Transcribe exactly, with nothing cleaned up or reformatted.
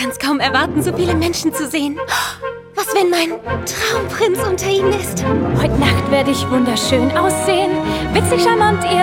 kann's kaum erwarten, so viele Menschen zu sehen. Was, wenn mein Traumprinz unter ihnen ist? Heute Nacht werde ich wunderschön aussehen. Witzig, charmant, ihr